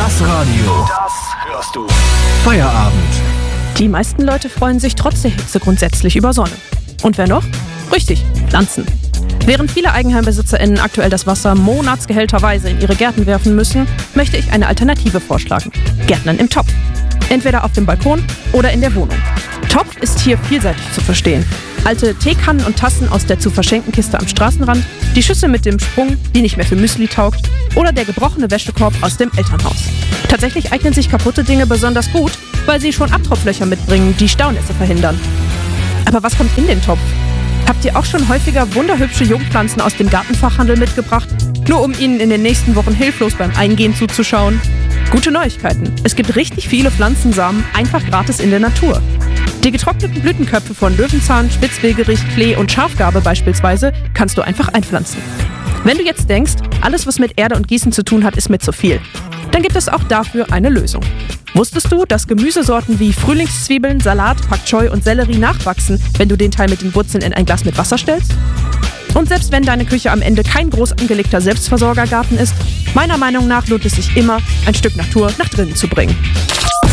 Das Radio. Das hörst du. Feierabend. Die meisten Leute freuen sich trotz der Hitze grundsätzlich über Sonne. Und wer noch? Richtig, Pflanzen. Während viele EigenheimbesitzerInnen aktuell das Wasser monatsgehälterweise in ihre Gärten werfen müssen, möchte ich eine Alternative vorschlagen. Gärtnern im Topf. Entweder auf dem Balkon oder in der Wohnung. Topf ist hier vielseitig zu verstehen. Alte Teekannen und Tassen aus der zu verschenken Kiste am Straßenrand, die Schüssel mit dem Sprung, die nicht mehr für Müsli taugt, oder der gebrochene Wäschekorb aus dem Elternhaus. Tatsächlich eignen sich kaputte Dinge besonders gut, weil sie schon Abtropflöcher mitbringen, die Staunässe verhindern. Aber was kommt in den Topf? Habt ihr auch schon häufiger wunderhübsche Jungpflanzen aus dem Gartenfachhandel mitgebracht, nur um ihnen in den nächsten Wochen hilflos beim Eingehen zuzuschauen? Gute Neuigkeiten. Es gibt richtig viele Pflanzensamen einfach gratis in der Natur. Die getrockneten Blütenköpfe von Löwenzahn, Spitzwegerich, Klee und Schafgarbe beispielsweise kannst du einfach einpflanzen. Wenn du jetzt denkst, alles was mit Erde und Gießen zu tun hat, ist mir zu viel, dann gibt es auch dafür eine Lösung. Wusstest du, dass Gemüsesorten wie Frühlingszwiebeln, Salat, Pak Choi und Sellerie nachwachsen, wenn du den Teil mit den Wurzeln in ein Glas mit Wasser stellst? Und selbst wenn deine Küche am Ende kein groß angelegter Selbstversorgergarten ist, meiner Meinung nach lohnt es sich immer, ein Stück Natur nach drinnen zu bringen.